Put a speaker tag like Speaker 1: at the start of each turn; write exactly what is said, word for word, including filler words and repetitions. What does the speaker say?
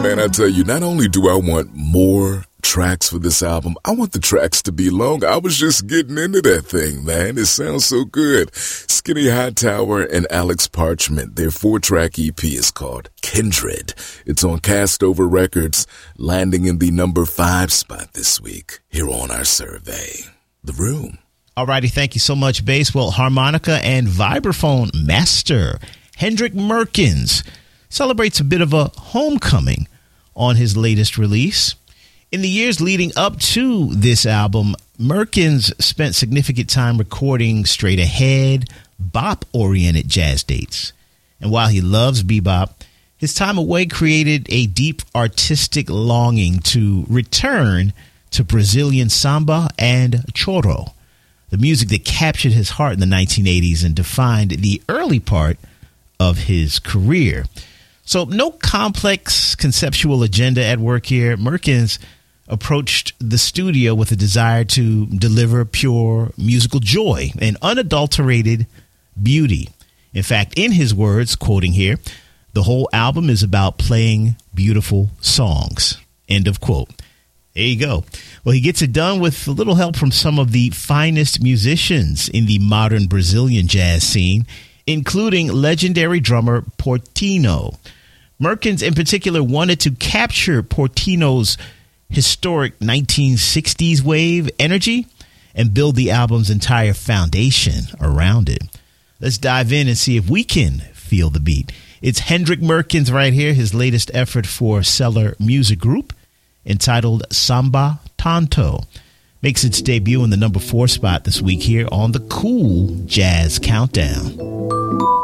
Speaker 1: man, I tell you, not only do I want more tracks for this album, I want the tracks to be longer. I was just getting into that thing, man. It sounds so good. Skinny Hightower and Alex Parchment, their four-track E P is called Kindred. It's on Castover Records, landing in the number five spot this week here on our survey. The Room.
Speaker 2: Alrighty, thank you so much, Bass. Well, harmonica and vibraphone master Hendrik Merkens celebrates a bit of a homecoming on his latest release. In the years leading up to this album, Merkens spent significant time recording straight ahead, bop-oriented jazz dates. And while he loves bebop, his time away created a deep artistic longing to return to Brazilian samba and choro, the music that captured his heart in the nineteen eighties and defined the early part of his career. So no complex conceptual agenda at work here. Merkens approached the studio with a desire to deliver pure musical joy and unadulterated beauty. In fact, in his words, quoting here, the whole album is about playing beautiful songs. End of quote. There you go. Well, he gets it done with a little help from some of the finest musicians in the modern Brazilian jazz scene, including legendary drummer Portinho. Merkens, in particular, wanted to capture Portinho's historic nineteen sixties wave energy and build the album's entire foundation around it. Let's dive in and see if we can feel the beat. It's Hendrik Merkens right here, his latest effort for Cellar Music Group, entitled Samba Tanto. Makes its debut in the number four spot this week here on the Cool Jazz Countdown.